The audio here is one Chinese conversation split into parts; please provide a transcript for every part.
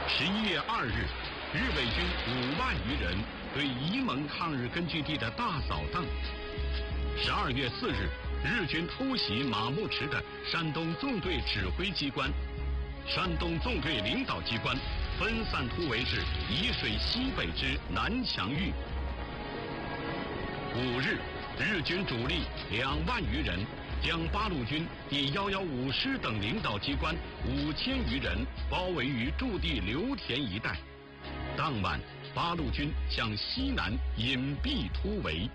11月2日，日伪军5万余人对沂蒙抗日根据地的大扫荡。12月4日，日军偷袭马木池的山东纵队指挥机关，山东纵队领导机关分散突围至沂水西北之南墙峪。5日，日军主力2万余人将八路军第115师等领导机关5000余人包围于驻地刘田一带。当晚，八路军向西南隐蔽突围。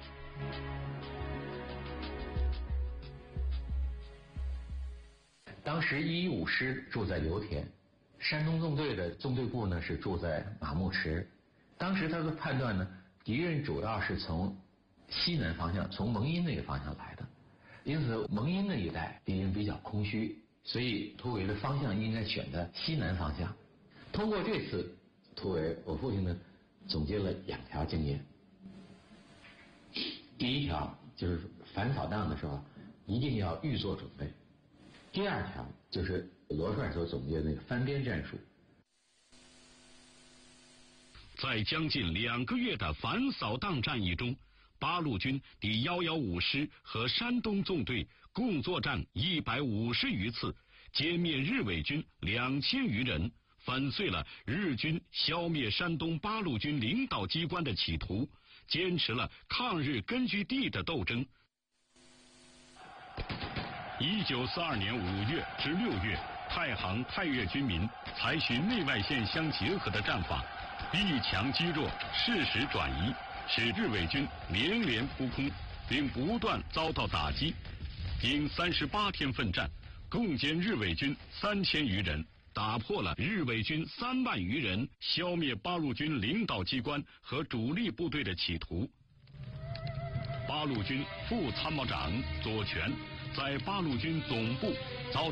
当时115师住在刘田，山东纵队的纵队部呢是住在马木池。当时他的判断呢，敌人主要是从西南方向，从蒙阴那个方向来的，因此蒙阴那一带敌人比较空虚，所以突围的方向应该选在西南方向。通过这次突围，我父亲呢总结了2条经验。第一条就是反扫荡的时候一定要预做准备。第2条就是罗帅所总结的那个翻边战术。 在将近2个月的反扫荡战役中，八路军第115师和山东纵队共作战150余次，歼灭日伪军2000余人，粉碎了日军消灭山东八路军领导机关的企图，坚持了抗日根据地的斗争。1942年5月至6月，太行太岳军民采取内外线相结合的战法，逼强击弱，适时转移，使日伪军连连扑空，并不断遭到打击。经38天奋战，共歼日伪军3000余人，打破了日伪军3万余人消灭八路军领导机关和主力部队的企图。八路军副参谋长左权在八路军总部遭